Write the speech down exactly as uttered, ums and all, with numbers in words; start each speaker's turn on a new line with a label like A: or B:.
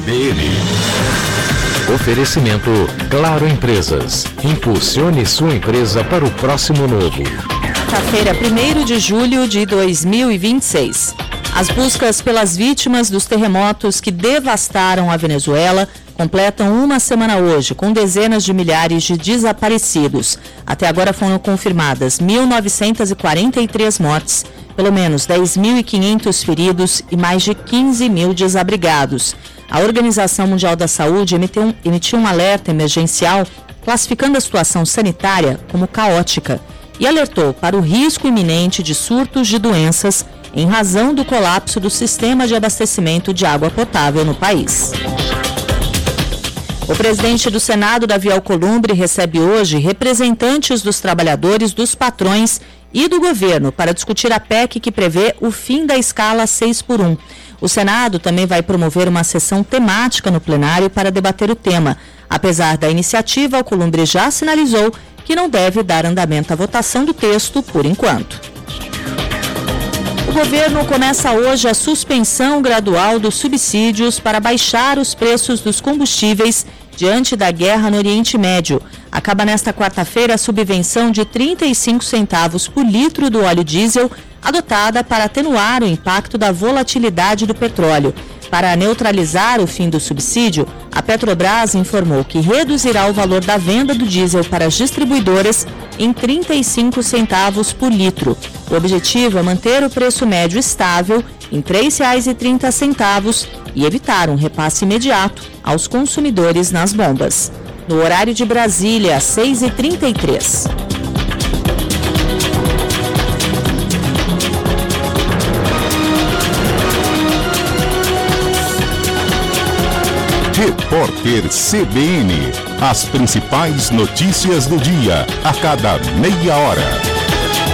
A: B N. Oferecimento Claro Empresas. Impulsione sua empresa para o próximo novo.
B: Quinta-feira, primeiro de julho de dois mil e vinte e seis. As buscas pelas vítimas dos terremotos que devastaram a Venezuela completam uma semana hoje, com dezenas de milhares de desaparecidos. Até agora foram confirmadas mil novecentas e quarenta e três mortes, pelo menos dez mil e quinhentos feridos e mais de quinze mil desabrigados. A Organização Mundial da Saúde emitiu um, emitiu um alerta emergencial classificando a situação sanitária como caótica e alertou para o risco iminente de surtos de doenças em razão do colapso do sistema de abastecimento de água potável no país. O presidente do Senado, Davi Alcolumbre, recebe hoje representantes dos trabalhadores, dos patrões e do governo para discutir a P E C que prevê o fim da escala seis por um. O Senado também vai promover uma sessão temática no plenário para debater o tema. Apesar da iniciativa, Alcolumbre já sinalizou que não deve dar andamento à votação do texto por enquanto. O governo começa hoje a suspensão gradual dos subsídios para baixar os preços dos combustíveis diante da guerra no Oriente Médio. Acaba nesta quarta-feira a subvenção de trinta e cinco centavos por litro do óleo diesel, adotada para atenuar o impacto da volatilidade do petróleo. Para neutralizar o fim do subsídio, a Petrobras informou que reduzirá o valor da venda do diesel para as distribuidoras em trinta e cinco centavos por litro. O objetivo é manter o preço médio estável em três reais e trinta centavos e evitar um repasse imediato aos consumidores nas bombas. No horário de Brasília, às seis e trinta e três.
A: Repórter C B N. As principais notícias do dia, a cada meia hora.